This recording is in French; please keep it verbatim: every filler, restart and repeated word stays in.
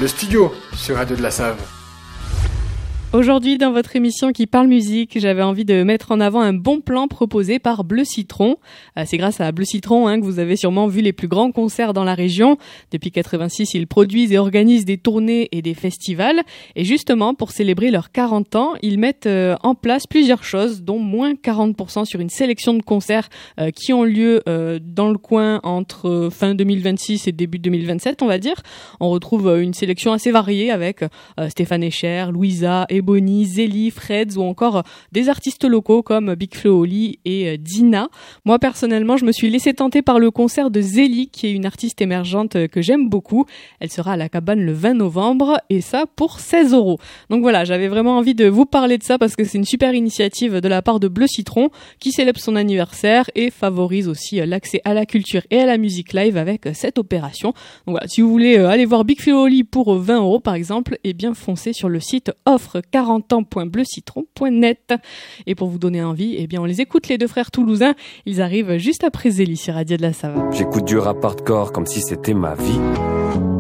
le studio sur Radio de la Save. Aujourd'hui, dans votre émission qui parle musique, j'avais envie de mettre en avant un bon plan proposé par Bleu Citron. Euh, c'est grâce à Bleu Citron hein, que vous avez sûrement vu les plus grands concerts dans la région. Depuis quatre-vingt-six, ils produisent et organisent des tournées et des festivals. Et justement, pour célébrer leurs quarante ans, ils mettent euh, en place plusieurs choses, dont moins quarante pour cent sur une sélection de concerts euh, qui ont lieu euh, dans le coin entre euh, fin deux mille vingt-six et début deux mille vingt-sept, on va dire. On retrouve euh, une sélection assez variée avec euh, Stéphane Echer, Louisa et Bonnie, Zélie, Freds ou encore des artistes locaux comme Big Flo Oli et Dina. Moi personnellement, je me suis laissée tenter par le concert de Zélie, qui est une artiste émergente que j'aime beaucoup. Elle sera à la Cabane le vingt novembre et ça pour seize euros. Donc voilà, j'avais vraiment envie de vous parler de ça parce que c'est une super initiative de la part de Bleu Citron qui célèbre son anniversaire et favorise aussi l'accès à la culture et à la musique live avec cette opération. Donc voilà, si vous voulez aller voir Big Flo Oli pour vingt euros par exemple, eh bien foncez sur le site offre quarante ans point bleu citron point net. Et pour vous donner envie, eh bien on les écoute les deux frères toulousains. Ils arrivent juste après Zélie sur Radio de la Save. J'écoute du rap hardcore comme si c'était ma vie.